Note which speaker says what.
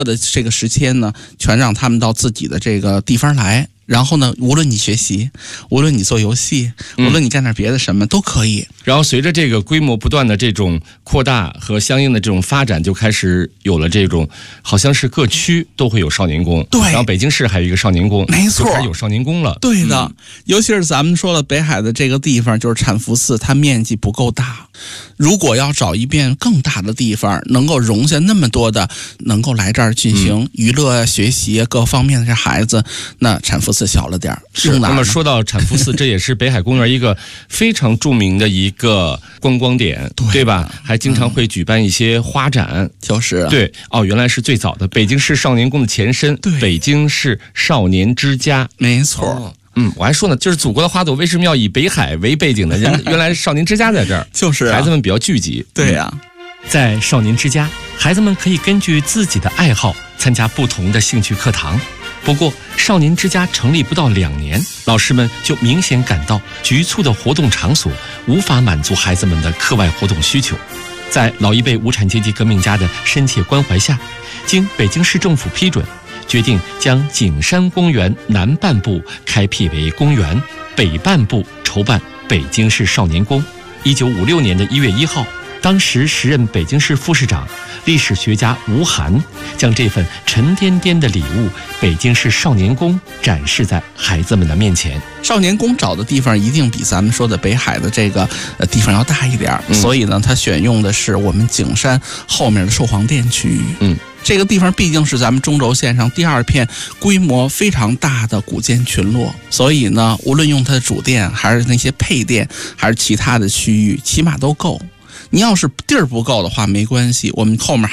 Speaker 1: 的这个时间呢，全让他们到自己的这个地方来。然后呢，无论你学习，无论你做游戏，无论你干点别的什么都可以。
Speaker 2: 然后随着这个规模不断的这种扩大和相应的这种发展，就开始有了这种好像是各区都会有少年宫。
Speaker 1: 对，
Speaker 2: 然后北京市还有一个少年宫，
Speaker 1: 没错，
Speaker 2: 就开始有少年宫了。
Speaker 1: 对的，尤其是咱们说了北海的这个地方，就是产福寺，它面积不够大。如果要找一遍更大的地方，能够容下那么多的能够来这儿进行娱乐、学习各方面的这孩子，那产福寺小了点儿。
Speaker 2: 是，那么说到产福寺，这也是北海公园一个非常著名的一个观光点，对吧？还经常会举办一些花展，
Speaker 1: 就是
Speaker 2: 对哦，原来是最早的北京市少年宫的前身，北京市少年之家，
Speaker 1: 没错。
Speaker 2: 我还说呢，就是祖国的花朵为什么要以北海为背景呢？原来少年之家在这儿，
Speaker 1: 就是
Speaker 2: 孩子们比较聚集。
Speaker 1: 对呀，
Speaker 3: 在少年之家，孩子们可以根据自己的爱好参加不同的兴趣课堂。不过，少年之家成立不到2年，老师们就明显感到局促的活动场所无法满足孩子们的课外活动需求。在老一辈无产阶级革命家的深切关怀下，经北京市政府批准，决定将景山公园南半部开辟为公园，北半部筹办北京市少年宫。1956年的1月1号，当时时任北京市副市长、历史学家吴晗将这份沉甸甸的礼物北京市少年宫展示在孩子们的面前。
Speaker 1: 少年宫找的地方一定比咱们说的北海的这个地方要大一点，所以呢，他选用的是我们景山后面的寿皇殿区域。这个地方毕竟是咱们中轴线上第2片规模非常大的古建群落，所以呢，无论用它的主殿，还是那些配殿，还是其他的区域，起码都够。你要是地儿不够的话，没关系，我们后面